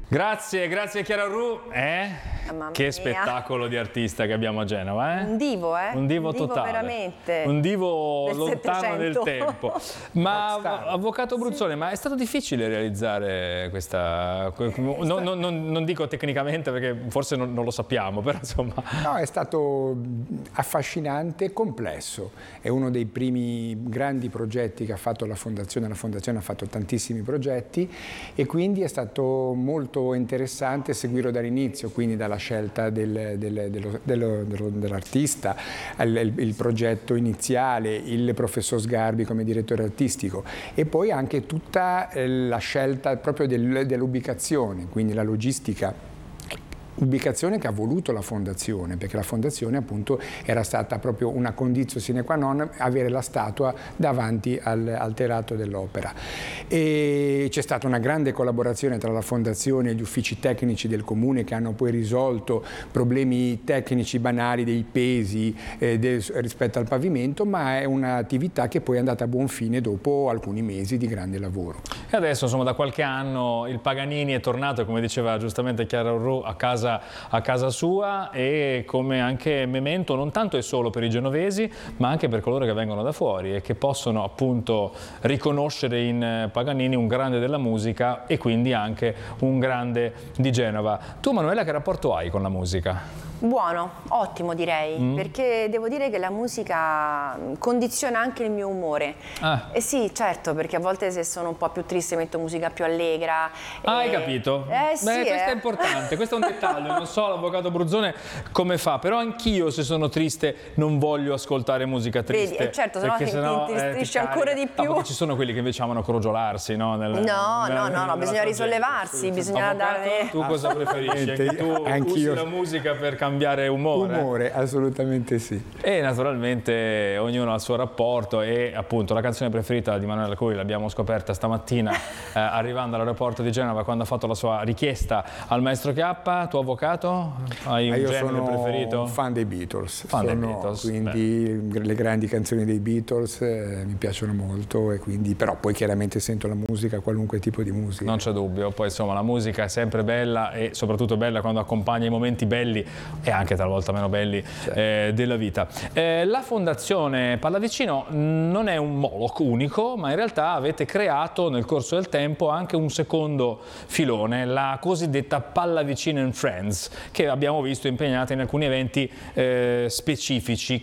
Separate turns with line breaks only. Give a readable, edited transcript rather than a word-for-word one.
Grazie Chiara Ru. Che
mia.
spettacolo di artista che abbiamo a Genova,
Un divo,
Un divo totale.
Veramente.
Un divo
del
lontano
700.
nel tempo. Ma avvocato Bruzzone, ma è stato difficile realizzare questa... Non dico tecnicamente perché forse non lo sappiamo, però insomma...
No, è stato affascinante e complesso. È uno dei primi grandi progetti che ha fatto la Fondazione. La Fondazione ha fatto tantissimi progetti e quindi è stato molto interessante seguirlo dall'inizio, quindi dalla scelta dell'artista, il progetto iniziale, il professor Sgarbi come direttore artistico e poi anche tutta la scelta proprio dell'ubicazione, quindi la logistica. Ubicazione che ha voluto la Fondazione, perché la Fondazione appunto era stata proprio una condizione sine qua non avere la statua davanti al teatro dell'opera. E c'è stata una grande collaborazione tra la Fondazione e gli uffici tecnici del Comune che hanno poi risolto problemi tecnici banali dei pesi rispetto al pavimento, ma è un'attività che poi è andata a buon fine dopo alcuni mesi di grande lavoro.
E adesso insomma da qualche anno il Paganini è tornato, come diceva giustamente Chiara Ru, a casa sua e come anche memento non tanto e solo per i genovesi ma anche per coloro che vengono da fuori e che possono appunto riconoscere in Paganini un grande della musica e quindi anche un grande di Genova. Tu Manuela che rapporto hai con la musica?
Buono, ottimo direi, perché devo dire che la musica condiziona anche il mio umore. Sì, certo, perché a volte se sono un po' più triste metto musica più allegra.
Hai capito?
Sì,
questo è importante, questo è un dettaglio, non so l'avvocato Bruzzone come fa, però anch'io se sono triste non voglio ascoltare musica triste.
Vedi, certo, sennò ti intristisce ancora di più.
No, ci sono quelli che invece amano crogiolarsi, no?
No, bisogna risollevarsi, bisogna dare...
Tu cosa preferisci? Anche tu usi la musica per cambiare umore?
Umore, assolutamente sì.
E naturalmente ognuno ha il suo rapporto e appunto la canzone preferita di Manuela Cui l'abbiamo scoperta stamattina arrivando all'aeroporto di Genova quando ha fatto la sua richiesta al maestro Chiappa. Tuo avvocato? Hai un genere preferito?
Io sono fan dei Beatles.
Beatles.
Quindi le grandi canzoni dei Beatles mi piacciono molto e quindi però poi chiaramente sento la musica, qualunque tipo di musica.
Non c'è dubbio, poi insomma la musica è sempre bella e soprattutto bella quando accompagna i momenti belli e anche talvolta meno belli della vita. La Fondazione Pallavicino non è un Moloch unico, ma in realtà avete creato nel corso del tempo anche un secondo filone, la cosiddetta Pallavicino and Friends, che abbiamo visto impegnata in alcuni eventi specifici.